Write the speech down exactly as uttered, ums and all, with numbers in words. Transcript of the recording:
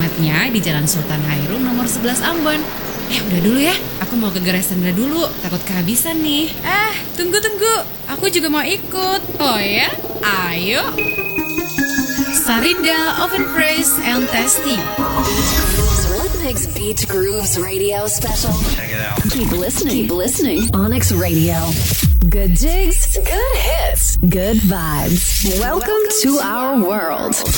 Tempatnya di Jalan Sultan Hairun nomor sebelas Ambon. Eh udah dulu ya, aku mau ke Gerai Sandra dulu, takut kehabisan nih. Eh tunggu-tunggu, aku juga mau ikut. Oh ya, ayo. Sarinda Oven Fresh and Tasty. Rhythmix Beach Grooves Radio Special. Check it out. Keep listening. Keep listening. Onyx Radio. Good jigs, good hits, good vibes. Welcome to our world.